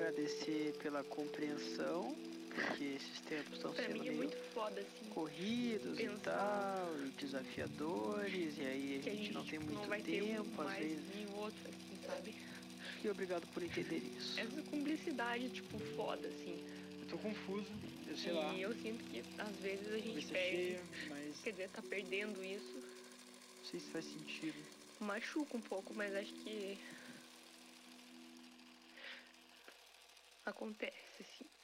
agradecer pela compreensão, porque esses tempos estão Pra sendo mim é meio muito foda, assim, corridos e pensar tal, e desafiadores, e aí a que a gente não gente, tem tipo, não muito vai ter um tempo, às mais vezes. que o outro, assim, sabe? E obrigado por entender isso. Essa cumplicidade, tipo, foda, assim. Eu tô confuso, eu sei lá. E eu sinto que às vezes a gente Cabeça perde. cheia, mas Quer dizer, tá perdendo isso. não sei se faz sentido. Machuca um pouco, mas acho que acontece, assim.